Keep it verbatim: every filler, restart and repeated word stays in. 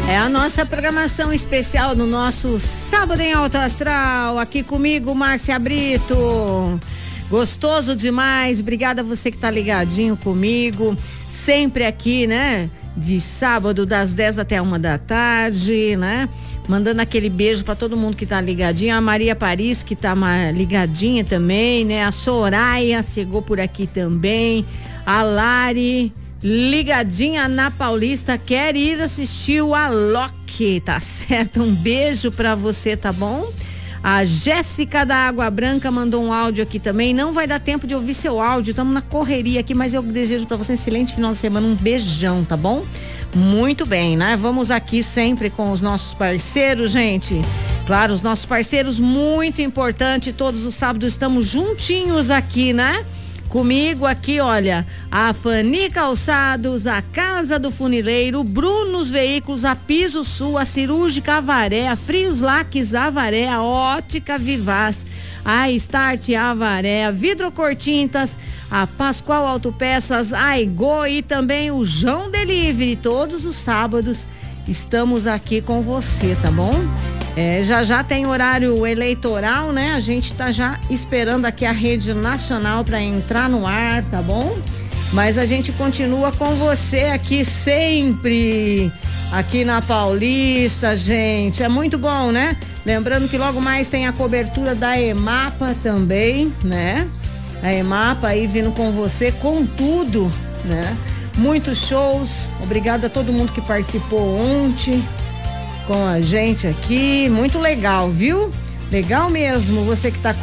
É a nossa programação especial no nosso Sábado em Alto Astral. Aqui comigo, Márcia Brito. Gostoso demais. Obrigada a você que tá ligadinho comigo. Sempre aqui, né? De sábado, das dez até uma da tarde, né? Mandando aquele beijo para todo mundo que tá ligadinho. A Maria Paris, que tá ligadinha também, né? A Soraya chegou por aqui também. A Lari, ligadinha na Paulista, quer ir assistir o Alok, tá certo? Um beijo pra você, tá bom? A Jéssica da Água Branca mandou um áudio aqui também. Não vai dar tempo de ouvir seu áudio, estamos na correria aqui, mas eu desejo pra você um excelente final de semana, um beijão, tá bom? Muito bem, né? Vamos aqui sempre com os nossos parceiros, gente. Claro, os nossos parceiros, muito importante, todos os sábados estamos juntinhos aqui, né? Comigo aqui, olha, a Fani Calçados, a Casa do Funileiro, Brunos Veículos, a Piso Sul, a Cirúrgica Avaré, a Frios Laques Avaré, a Ótica Vivaz, a Start Avaré, a Vidrocortintas, a Pascoal Autopeças, a Igô e também o João Delivery. Todos os sábados estamos aqui com você, tá bom? É, já já tem horário eleitoral, né? A gente tá já esperando aqui a rede nacional para entrar no ar, tá bom? Mas a gente continua com você aqui sempre, aqui na Paulista, gente. É muito bom, né? Lembrando que logo mais tem a cobertura da EMAPA também, né? A EMAPA aí vindo com você com tudo, né? Muitos shows. Obrigada a todo mundo que participou ontem com a gente aqui, muito legal, viu? Legal mesmo, você que tá